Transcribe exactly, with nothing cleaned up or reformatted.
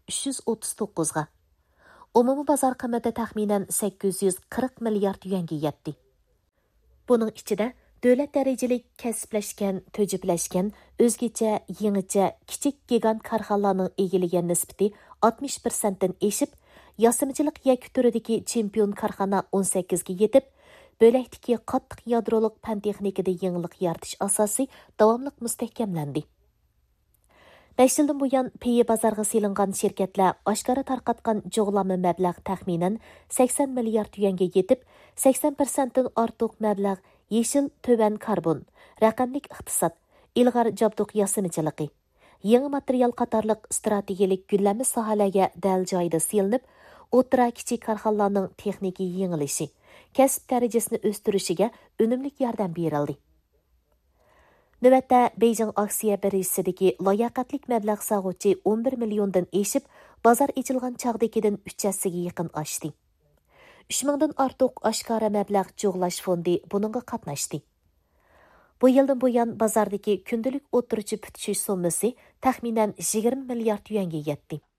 uch yuz o'ttiz to'qqizga. Umumiy bozor qiymati taxminan sakkiz yuz qirq milliard yuanga yetdi. Buning ichida davlat darajalik kasblashgan, to'jiblashgan, o'zgacha, yangicha, kichik gigant korxonalarning egillagan nisbati oltmish persentdan eshib, yasimchilik yakki turidagi chempion korxona o'n sakkizga yetib, bo'lakdagi qattiq yadroliq fan texnikada yangilik yaratish asosi davomli mustahkamlandi. besh yildan buyon peyi bozorga selingan şirketler oshkora tarqatgan jo'g'lama mablag' taxminan sakson milliard yuanga yetib, sakson persentdan ortiq mablag' yeşil töven karbon, raqamlik iqtisod, ilg'or jabduq yasimchiligi, yangi material qatorliq strategiyalik gullama sohalarga dal joyida selinib, o'tira kichik korxonalarning texnik yengilishi, kasb darajasini o'stirishiga unumli yordam berildi. Növətdə Beijing aksiya birjəsidəki layiqətlik məbləğ sağıcı o'n bir milyondan eşib, bazar içilgan çağdakidən uch hissəyə yaxın aşdı. uch mingdan ortiq oshkora məbləğ jo'g'lash fondi bununğa qatnaşdı. Bu yildan buyon bazardagi kundalik o'tiruvchi putish summasi taxminan yigirma milliard yuanga yetdi.